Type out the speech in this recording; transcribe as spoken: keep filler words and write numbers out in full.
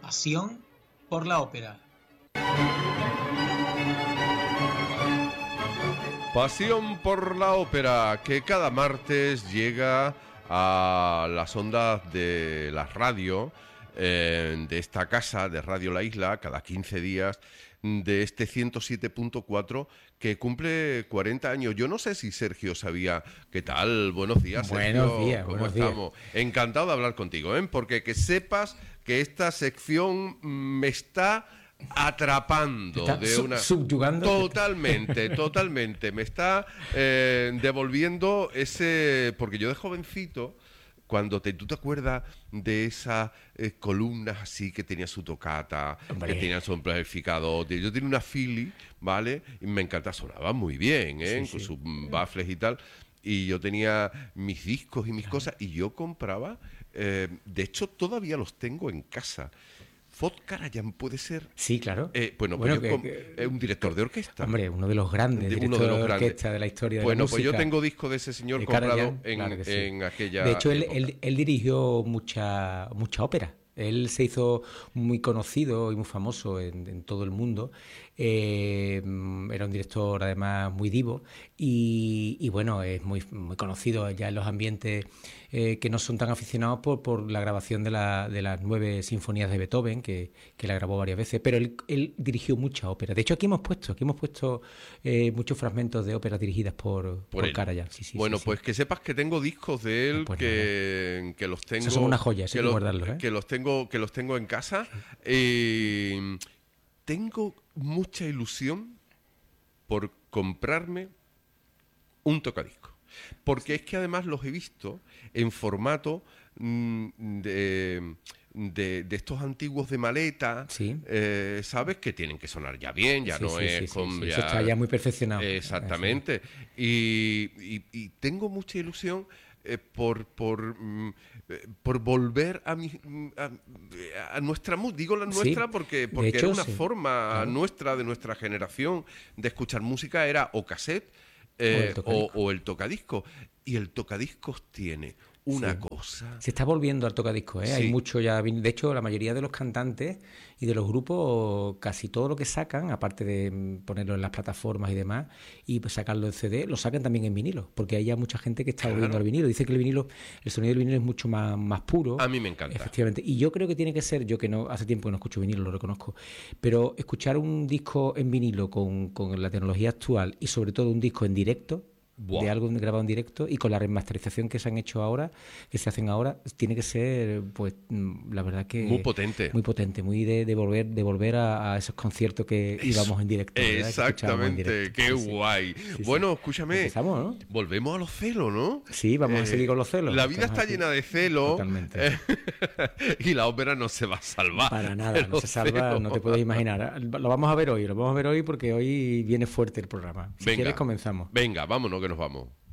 Pasión por la ópera. Pasión por la ópera, que cada martes llega a las ondas de la radio, eh, de esta casa de Radio La Isla, cada quince días, de este ciento siete punto cuatro, que cumple cuarenta años. Yo no sé si Sergio sabía. ¿Qué tal? Buenos días, Sergio. Buenos días, ¿Cómo buenos estamos? días. Encantado de hablar contigo, ¿eh? Porque que sepas que esta sección me está atrapando, Está de sub- una subyugando. totalmente, totalmente, me está eh, devolviendo ese, porque yo de jovencito, cuando te, tú te acuerdas de esas eh, columnas así que tenía su tocata, Hombre. que tenía su amplificador, yo tenía una Philly, ¿vale? Y me encanta, sonaba muy bien, ¿eh? Sí, Con sí. sus baffles y tal. Y yo tenía mis discos y mis cosas, y yo compraba, eh, de hecho todavía los tengo en casa. Fod Karajan puede ser. Sí, claro. Eh, bueno, Bueno, pues yo que- com- que- eh, un director de orquesta. Hombre, uno de los grandes De- uno directores de los de grandes. orquesta de la historia de Bueno, la música. pues yo tengo disco de ese señor de comprado Karajan, en, claro que sí. en aquella De hecho, él, época. él, él dirigió mucha, mucha ópera. Él se hizo muy conocido y muy famoso en, en todo el mundo. Eh, era un director además muy divo y, y bueno, es muy, muy conocido ya en los ambientes eh, que no son tan aficionados por, por la grabación de, la, de las nueve sinfonías de Beethoven, que, que la grabó varias veces, pero él, él dirigió mucha ópera. De hecho, aquí hemos puesto, aquí hemos puesto eh, muchos fragmentos de óperas dirigidas por, Por por él. Karajan. Sí, sí, bueno, sí, sí. pues que sepas que tengo discos de él Pues que, que los tengo. Esos son una joya, eso hay que los- guardarlos, ¿eh? que los tengo, que los tengo en casa. Eh, tengo mucha ilusión por comprarme un tocadiscos. Porque es que además los he visto en formato mm, de, de, de estos antiguos de maleta, Sí. eh, ¿sabes? Que tienen que sonar ya bien, ya Sí, no sí, es sí, sí, con... sí. ya- Eso está ya muy perfeccionado. Exactamente. Y, y- y tengo mucha ilusión eh, por por mm, eh, por volver a mi mm, a, a nuestra música, digo la Sí, nuestra porque de porque hecho, era una sí. forma Claro. nuestra, de nuestra generación, de escuchar música, era o cassette eh, O el o, tocadiscos. o el tocadiscos. Y el tocadiscos tiene una Sí. cosa. Se está volviendo al tocadiscos, ¿eh? Sí. Hay mucho ya. De hecho, la mayoría de los cantantes y de los grupos, casi todo lo que sacan, aparte de mm, ponerlo en las plataformas y demás, y pues sacarlo en C D, lo sacan también en vinilo, porque hay ya mucha gente que está Claro. volviendo al vinilo. Dice que el vinilo, el sonido del vinilo es mucho más, más puro. A mí me encanta. Efectivamente. Y yo creo que tiene que ser, yo que no hace tiempo que no escucho vinilo, lo reconozco, pero escuchar un disco en vinilo con, con la tecnología actual y sobre todo un disco en directo, Buah. de algo grabado en directo y con la remasterización que se han hecho ahora, que se hacen ahora, tiene que ser, pues, mm, la verdad que... Muy potente. Muy potente, muy de, de volver, de volver a, a esos conciertos que Eso. íbamos en directo. ¿verdad? Que escuchábamos en Exactamente, directo. qué Sí, sí. guay. Sí, sí. Bueno, escúchame. Empezamos, ¿no? Volvemos a los celos, ¿no? Sí, vamos a seguir con los celos. La vida Estamos está aquí. llena de celos. Totalmente. Y la ópera no se va a salvar. Para nada, de no los se salva, celos. no te puedes imaginar. Lo vamos a ver hoy, lo vamos a ver hoy porque hoy viene fuerte el programa. Si Venga. quieres comenzamos. Venga, vámonos que nos vamos.